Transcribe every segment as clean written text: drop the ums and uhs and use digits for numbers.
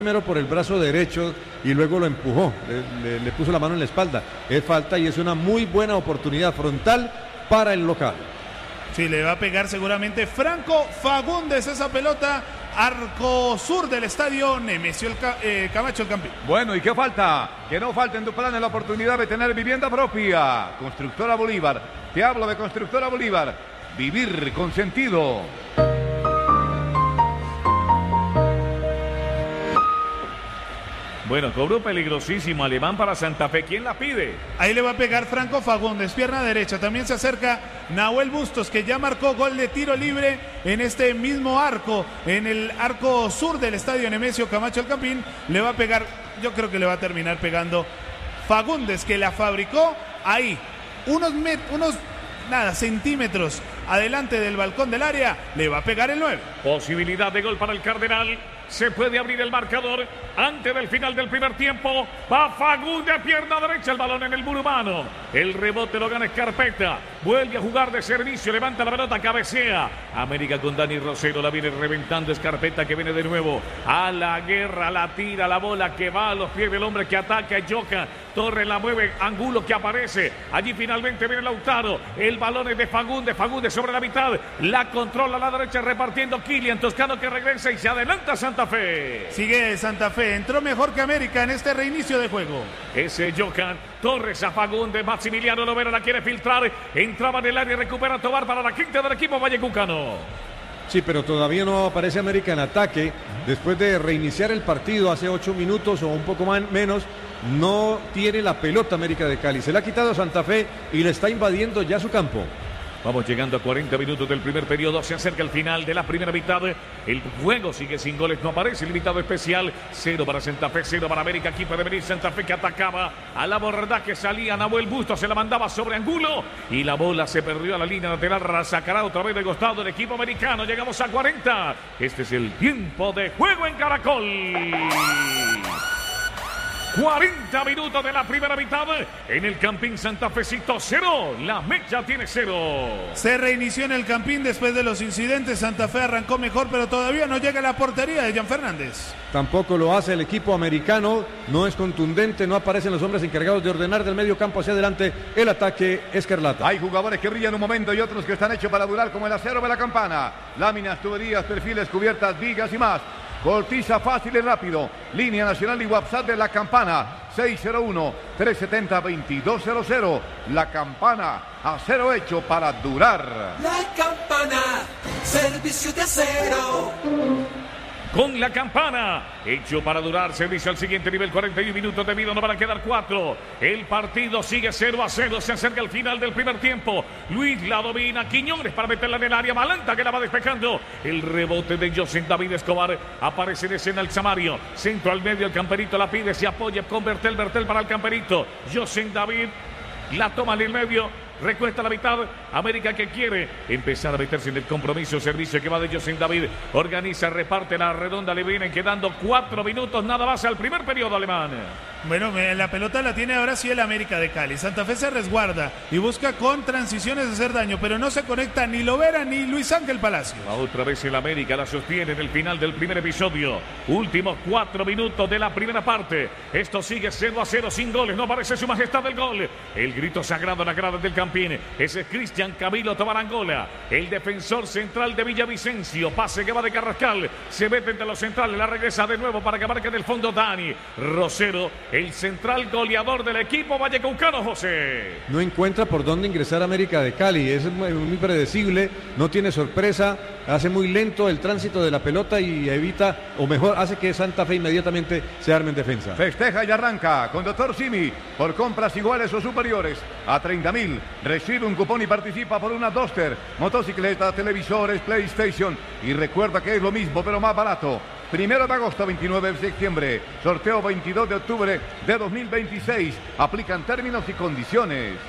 primero por el brazo derecho y luego lo empujó, le puso la mano en la espalda. Es falta y es una muy buena oportunidad frontal para el local. Sí, le va a pegar seguramente Franco Fagundes esa pelota, arco sur del estadio Nemesio Camacho el Campín. Bueno, ¿y qué falta? Que no falte en tu plan la oportunidad de tener vivienda propia. Constructora Bolívar, te hablo de Constructora Bolívar. Vivir con sentido. Bueno, cobro peligrosísimo, Alemán para Santa Fe. ¿Quién la pide? Ahí le va a pegar Franco Fagundes, pierna derecha. También se acerca Nahuel Bustos, que ya marcó gol de tiro libre en este mismo arco, en el arco sur del estadio Nemesio Camacho el Campín. Le va a pegar, yo creo que le va a terminar pegando Fagundes, que la fabricó ahí, unos centímetros adelante del balcón del área. Le va a pegar el 9. Posibilidad de gol para el Cardenal. Se puede abrir el marcador antes del final del primer tiempo. Va Fagundes, pierna derecha, el balón en el muro humano. El rebote lo gana Escarpeta. Vuelve a jugar de servicio, levanta la pelota, cabecea. América con Dani Rosero, la viene reventando Escarpeta, que viene de nuevo a la guerra, la tira, la bola que va a los pies del hombre que ataca, Joca. Torres la mueve, Angulo que aparece. Allí finalmente viene Lautaro. El balón es de Fagundes, Fagundes sobre la mitad. La controla a la derecha repartiendo Kilian Toscano, que regresa y se adelanta Santa Fe. Sigue Santa Fe, entró mejor que América en este reinicio de juego. Ese Jocan, Torres a Fagundes, Maximiliano Lovera la quiere filtrar. Entraba en el área, recupera Tobar para la quinta del equipo vallecucano. Sí, pero todavía no aparece América en ataque. Después de reiniciar el partido hace 8 minutos o un poco menos, no tiene la pelota América de Cali. Se la ha quitado Santa Fe y le está invadiendo ya su campo. Vamos llegando a 40 minutos del primer periodo. Se acerca el final de la primera mitad. El juego sigue sin goles. No aparece el invitado especial. 0 para Santa Fe, 0 para América. Aquí puede venir Santa Fe, que atacaba a la abordaje. Salía Nahuel Bustos, se la mandaba sobre Angulo. Y la bola se perdió a la línea lateral. Sacará otra vez de costado el equipo americano. Llegamos a 40. Este es el tiempo de juego en Caracol. 40 minutos de la primera mitad en el Campín Santa Fecito, 0. La Mecha tiene 0. Se reinició en el Campín después de los incidentes. Santa Fe arrancó mejor, pero todavía no llega a la portería de Jan Fernández. Tampoco lo hace el equipo americano. No es contundente, no aparecen los hombres encargados de ordenar del medio campo hacia adelante el ataque escarlata. Hay jugadores que brillan un momento y otros que están hechos para durar, como el acero de la campana. Láminas, tuberías, perfiles, cubiertas, vigas y más. Cortiza fácil y rápido. Línea nacional y WhatsApp de La Campana. 601-370-2200. La Campana, acero hecho para durar. La Campana, servicio de acero. Con La Campana, hecho para durar, servicio al siguiente nivel, 41 minutos de vida, no van a quedar 4. El partido sigue 0-0, se acerca el final del primer tiempo. Luis la domina, Quiñones para meterla en el área, Malanta que la va despejando. El rebote de José David Escobar, aparece en escena el Samario. Centro al medio, el Camperito la pide, se apoya con Bertel para el Camperito. José David la toma en el medio. Recuesta la mitad, América que quiere empezar a meterse en el compromiso, servicio que va de José David, organiza, reparte la redonda, le vienen quedando 4 minutos nada más al primer periodo alemán. Bueno, la pelota la tiene ahora sí el América de Cali. Santa Fe se resguarda y busca con transiciones hacer daño, pero no se conecta ni Lovera ni Luis Ángel Palacio. Otra vez el América la sostiene en el final del primer episodio. Últimos 4 minutos de la primera parte. Esto sigue 0-0 sin goles, no aparece su majestad del gol. El grito sagrado en la grada del Campín. Ese es Cristian Camilo Tobar Angola, el defensor central de Villavicencio. Pase que va de Carrascal, se mete entre los centrales, la regresa de nuevo para que marque del fondo Dani Rosero, el central goleador del equipo vallecaucano. José no encuentra por dónde ingresar a América de Cali, es muy predecible, no tiene sorpresa, hace muy lento el tránsito de la pelota y evita, o mejor, hace que Santa Fe inmediatamente se arme en defensa. Festeja y arranca con Dr. Simi por compras iguales o superiores a 30.000. Recibe un cupón y participa por una Duster, motocicleta, televisores, PlayStation. Y recuerda que es lo mismo, pero más barato. 1 de agosto, 29 de septiembre. Sorteo 22 de octubre de 2026. Aplican términos y condiciones.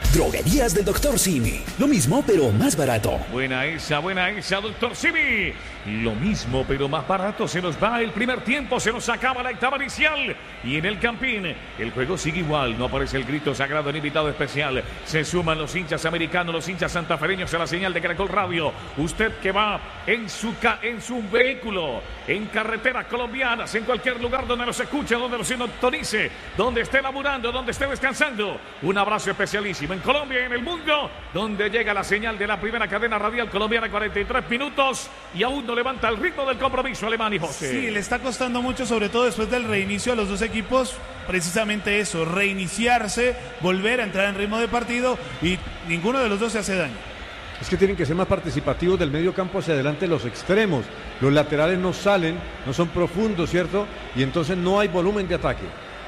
Droguerías del Dr. Simi. Lo mismo, pero más barato. Buena esa, doctor Simi. Lo mismo, pero más barato. Se nos va el primer tiempo, se nos acaba la etapa inicial. Y en el Campín, el juego sigue igual. No aparece el grito sagrado en invitado especial. Se suman los hinchas americanos, los hinchas santafereños a la señal de Caracol Radio. Usted que va en su vehículo, en carreteras colombianas, en cualquier lugar donde nos escuche, donde nos sintonice, donde esté laburando, donde esté descansando. Un abrazo especialísimo en Colombia y en el mundo, donde llega la señal de la primera cadena radial colombiana, 43 minutos, y aún no levanta el ritmo del compromiso Alemán y José. Sí, le está costando mucho, sobre todo después del reinicio a los dos equipos, precisamente eso, reiniciarse, volver a entrar en ritmo de partido, y ninguno de los dos se hace daño. Es que tienen que ser más participativos del medio campo hacia adelante los extremos. Los laterales no salen, no son profundos, ¿cierto? Y entonces no hay volumen de ataque.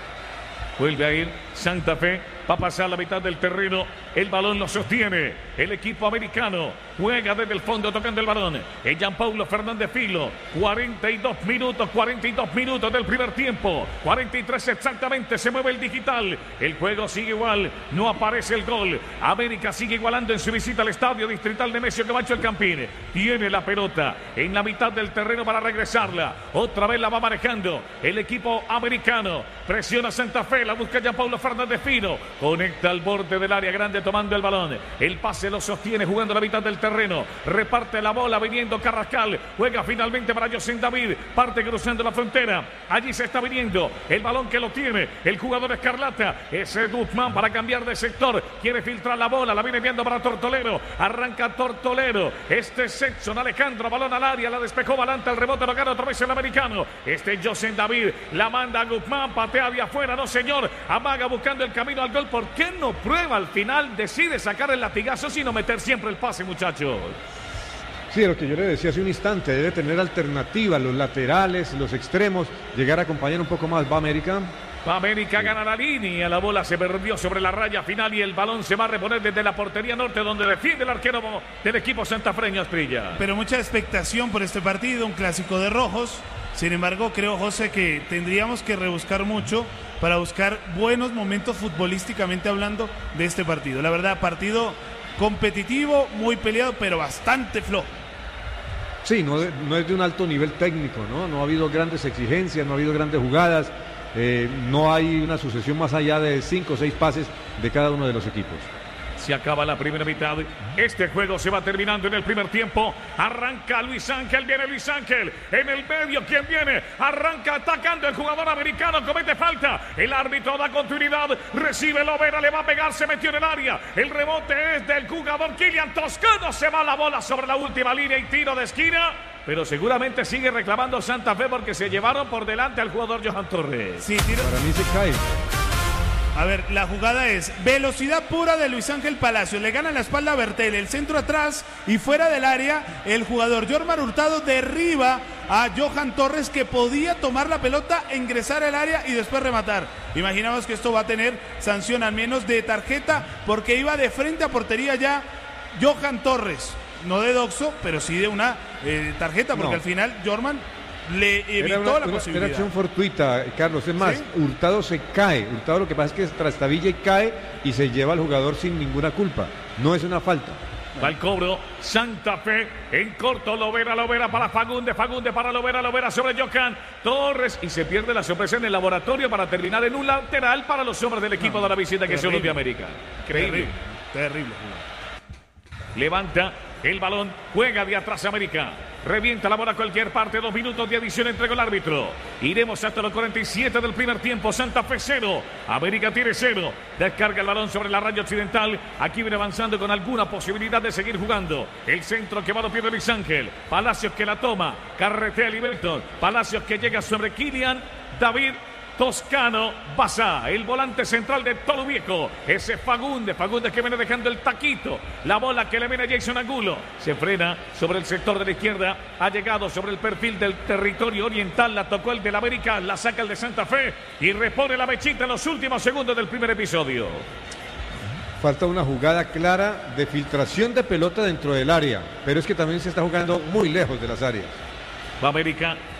Vuelve a ir Santa Fe, va a pasar la mitad del terreno, el balón lo sostiene el equipo americano, juega desde el fondo tocando el balón, es Gianpaulo Fernández Filo, 42 minutos del primer tiempo, 43 exactamente, se mueve el digital, el juego sigue igual, no aparece el gol, América sigue igualando en su visita al estadio distrital Nemesio Camacho el Campín, tiene la pelota en la mitad del terreno para regresarla, otra vez la va manejando el equipo americano, presiona Santa Fe, la busca Gianpaulo Fernández Filo, conecta al borde del área grande tomando el balón, el pase lo sostiene jugando la mitad del terreno, reparte la bola viniendo Carrascal, juega finalmente para José David, parte cruzando la frontera, allí se está viniendo el balón que lo tiene el jugador escarlata, ese Guzmán para cambiar de sector, quiere filtrar la bola, la viene enviando para Tortolero, arranca Tortolero, este es Edson Alejandro, balón al área, la despejó Balanta, el rebote lo gana otra vez el americano, este José David, la manda a Guzmán, patea de afuera, no señor, amaga buscando el camino al gol, ¿por qué no prueba al final, decide sacar el latigazo sino meter siempre el pase, muchachos? Sí, lo que yo le decía hace un instante, debe tener alternativa, los laterales, los extremos, llegar a acompañar un poco más. ¿Va América? Va América, gana la línea, la bola se perdió sobre la raya final y el balón se va a reponer desde la portería norte donde defiende el arquero del equipo santafreño Asprilla. Pero mucha expectación por este partido, un clásico de rojos. Sin embargo, creo, José, que tendríamos que rebuscar mucho para buscar buenos momentos futbolísticamente hablando de este partido. La verdad, partido competitivo, muy peleado, pero bastante flojo. Sí, no es de un alto nivel técnico, ¿no? No ha habido grandes exigencias, no ha habido grandes jugadas, no hay una sucesión más allá de 5 o 6 pases de cada uno de los equipos. Se acaba la primera mitad. Este juego se va terminando en el primer tiempo. Arranca Luis Ángel. Viene Luis Ángel. En el medio, ¿quién viene? Arranca atacando el jugador americano. Comete falta. El árbitro da continuidad. Recibe Lovera. Le va a pegar. Se metió en el área. El rebote es del jugador Kylian Toscano. Se va la bola sobre la última línea y tiro de esquina. Pero seguramente sigue reclamando Santa Fe porque se llevaron por delante al jugador Johan Torres. Sí, tiro. Para mí se cae. A ver, la jugada es velocidad pura de Luis Ángel Palacios, le gana la espalda a Bertel, el centro atrás y fuera del área, el jugador Jormar Hurtado derriba a Johan Torres que podía tomar la pelota, ingresar al área y después rematar. Imaginamos que esto va a tener sanción al menos de tarjeta porque iba de frente a portería ya Johan Torres, no de doxo, pero sí de una tarjeta porque al final Jorman le evitó la posibilidad. Era acción fortuita, Carlos. Es más, ¿sí? Hurtado se cae. Hurtado lo que pasa es que trastabilla y cae y se lleva al jugador sin ninguna culpa. No es una falta. Va el cobro, Santa Fe en corto, Lovera para Fagunde para Lovera sobre Johan Torres y se pierde la sorpresa en el laboratorio para terminar en un lateral para los hombres del equipo de la visita que es Olimpia América. Terrible. Levanta el balón, juega de atrás América. Revienta la bola a cualquier parte, 2 minutos de adición entregó el árbitro. Iremos hasta los 47 del primer tiempo. Santa Fe 0, América tiene 0. Descarga el balón sobre la raya occidental. Aquí viene avanzando con alguna posibilidad de seguir jugando. El centro que va a los pies de Luis Ángel. Palacios que la toma, carretea Liberton. Palacios que llega sobre Kylian David Toscano Basá, el volante central de Tolo Viejo. Ese Fagundes que viene dejando el taquito. La bola que le viene a Jason Angulo. Se frena sobre el sector de la izquierda. Ha llegado sobre el perfil del territorio oriental. La tocó el del América. La saca el de Santa Fe. Y repone la mechita en los últimos segundos del primer episodio. Falta una jugada clara de filtración de pelota dentro del área. Pero es que también se está jugando muy lejos de las áreas. Va América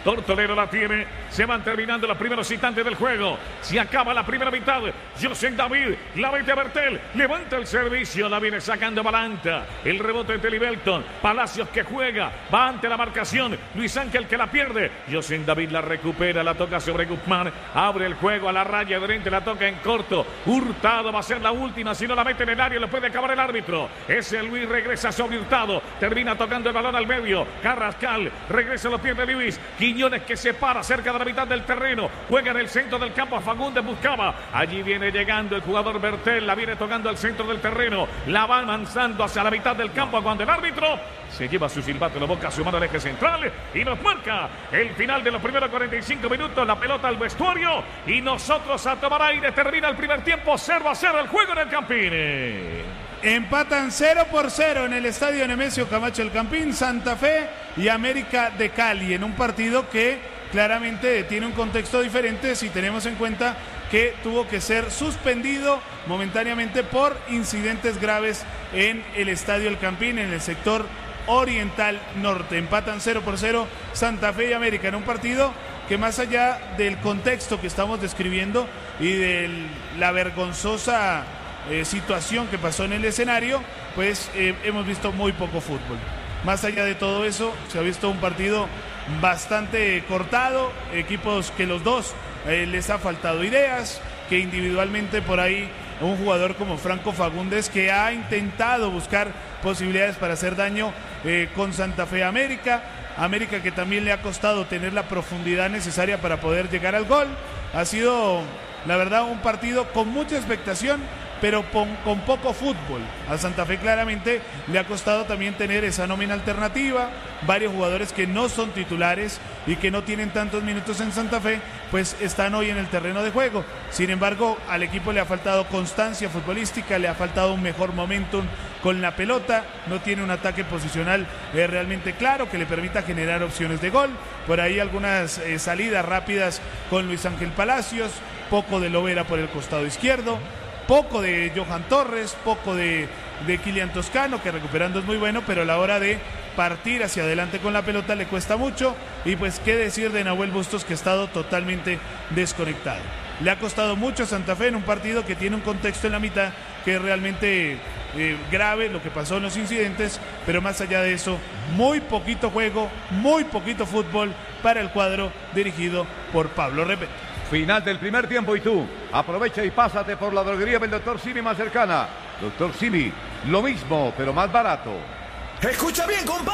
Tortolero la tiene. Se van terminando los primeros instantes del juego. Se acaba la primera mitad. José David la mete a Bertel. Levanta el servicio. La viene sacando Balanta. El rebote de Belton. Palacios que juega. Va ante la marcación. Luis Ángel que la pierde. José David la recupera. La toca sobre Guzmán. Abre el juego a la raya de frente. La toca en corto. Hurtado va a ser la última. Si no la mete en el área, lo puede acabar el árbitro. Ese Luis regresa sobre Hurtado. Termina tocando el balón al medio. Carrascal regresa a los pies de Luis. Quiñones que se para cerca de la mitad del terreno. Juega en el centro del campo. A Fagundes buscaba. Allí viene llegando el jugador Bertel. La viene tocando al centro del terreno. La va avanzando hacia la mitad del campo cuando el árbitro se lleva su silbato en la boca, su mano al eje central y nos marca el final de los primeros 45 minutos. La pelota al vestuario y nosotros a tomar aire. Termina el primer tiempo. 0-0 el juego en el Campín. Empatan 0-0 en el estadio Nemesio Camacho El Campín, Santa Fe y América de Cali, en un partido que claramente tiene un contexto diferente si tenemos en cuenta que tuvo que ser suspendido momentáneamente por incidentes graves en el estadio El Campín, en el sector oriental norte. Empatan 0-0 Santa Fe y América en un partido que, más allá del contexto que estamos describiendo y de la vergonzosa situación que pasó en el escenario, pues hemos visto muy poco fútbol. Más allá de todo eso, se ha visto un partido bastante cortado, equipos que los dos les ha faltado ideas, que individualmente por ahí un jugador como Franco Fagundes, que ha intentado buscar posibilidades para hacer daño con Santa Fe América que también le ha costado tener la profundidad necesaria para poder llegar al gol. Ha sido, la verdad, un partido con mucha expectación, pero con poco fútbol. A Santa Fe claramente le ha costado también tener esa nómina alternativa, varios jugadores que no son titulares y que no tienen tantos minutos en Santa Fe, pues están hoy en el terreno de juego. Sin embargo, al equipo le ha faltado constancia futbolística, le ha faltado un mejor momentum con la pelota, no tiene un ataque posicional realmente claro que le permita generar opciones de gol. Por ahí algunas salidas rápidas con Luis Ángel Palacios, poco de Lovera por el costado izquierdo, poco de Johan Torres, poco de Kilian Toscano, que recuperando es muy bueno, pero a la hora de partir hacia adelante con la pelota le cuesta mucho. Y pues qué decir de Nahuel Bustos, que ha estado totalmente desconectado. Le ha costado mucho a Santa Fe en un partido que tiene un contexto en la mitad que es realmente grave, lo que pasó en los incidentes, pero más allá de eso, muy poquito juego, muy poquito fútbol para el cuadro dirigido por Pablo Repeto. Final del primer tiempo y tú aprovecha y pásate por la droguería del Dr. Simi más cercana. Dr. Simi, lo mismo, pero más barato. Escucha bien, compadre.